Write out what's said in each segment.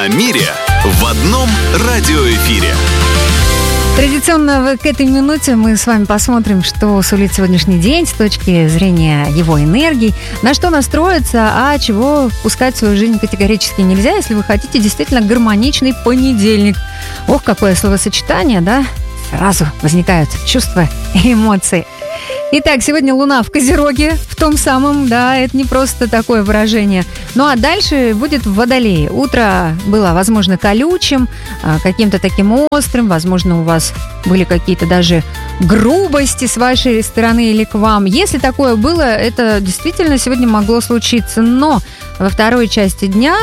О мире в одном радиоэфире. Традиционно к этой минуте мы с вами посмотрим, что сулит сегодняшний день с точки зрения его энергии, на что настроиться, а чего пускать в свою жизнь категорически нельзя, если вы хотите действительно гармоничный понедельник. Ох, какое словосочетание, да? Сразу возникают чувства и эмоции. Итак, сегодня Луна в Козероге, в том самом, да, это не просто такое выражение. Ну а дальше будет в Водолее. Утро было, возможно, колючим, каким-то таким острым, возможно, у вас были какие-то даже грубости с вашей стороны или к вам. Если такое было, это действительно сегодня могло случиться. Но во второй части дня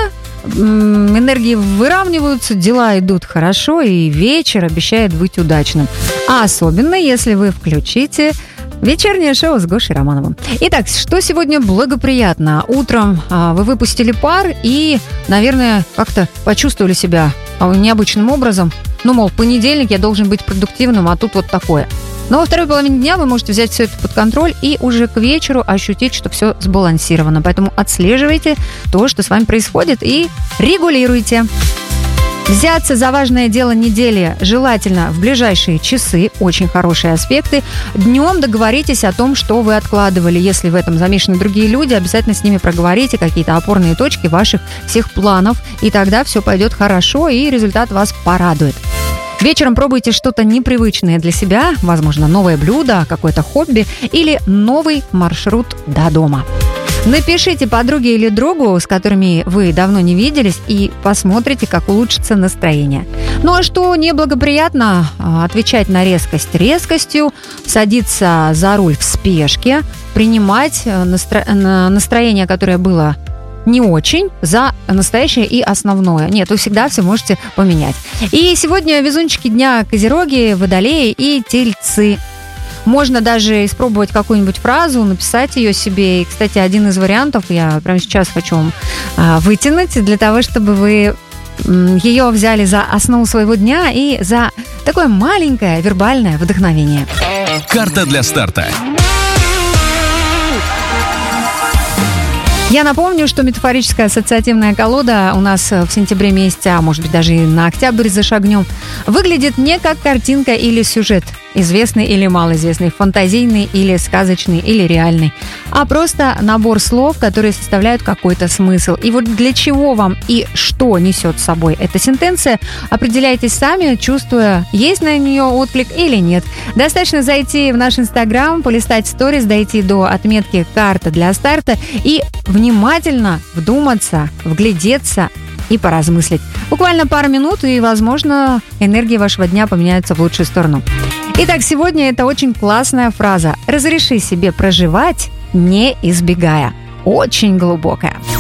энергии выравниваются, дела идут хорошо, и вечер обещает быть удачным. А особенно, если вы включите вечернее шоу с Гошей Романовым. Итак, что сегодня благоприятно? Утром вы выпустили пар и, наверное, как-то почувствовали себя необычным образом. Ну, мол, понедельник, я должен быть продуктивным, а тут вот такое. Но во второй половине дня вы можете взять все это под контроль и уже к вечеру ощутить, что все сбалансировано. Поэтому отслеживайте то, что с вами происходит, и регулируйте. Взяться за важное дело недели желательно в ближайшие часы, очень хорошие аспекты. Днем договоритесь о том, что вы откладывали. Если в этом замешаны другие люди, обязательно с ними проговорите какие-то опорные точки ваших всех планов, и тогда все пойдет хорошо, и результат вас порадует. Вечером пробуйте что-то непривычное для себя, возможно, новое блюдо, какое-то хобби или новый маршрут до дома. Напишите подруге или другу, с которыми вы давно не виделись, и посмотрите, как улучшится настроение. Ну а что неблагоприятно? Отвечать на резкость резкостью, садиться за руль в спешке, принимать настроение, которое было не очень, за настоящее и основное. Нет, вы всегда все можете поменять. И сегодня везунчики дня Козероги, Водолеи и Тельцы. Можно даже испробовать какую-нибудь фразу, написать ее себе. И, кстати, один из вариантов я прямо сейчас хочу вам вытянуть, для того, чтобы вы ее взяли за основу своего дня и за такое маленькое вербальное вдохновение. Карта для старта. Я напомню, что метафорическая ассоциативная колода у нас в сентябре месяце, а может быть даже и на октябрь зашагнем, выглядит не как картинка или сюжет, известный или малоизвестный, фантазийный или сказочный или реальный, а просто набор слов, которые составляют какой-то смысл. И вот для чего вам и что несет с собой эта сентенция, определяйте сами, чувствуя, есть на нее отклик или нет. Достаточно зайти в наш Инстаграм, полистать сторис, дойти до отметки «Карта для старта» и внимательно вдуматься, вглядеться и поразмыслить. Буквально пару минут, и, возможно, энергия вашего дня поменяется в лучшую сторону. Итак, сегодня это очень классная фраза. «Разреши себе проживать, не избегая». Очень глубокая.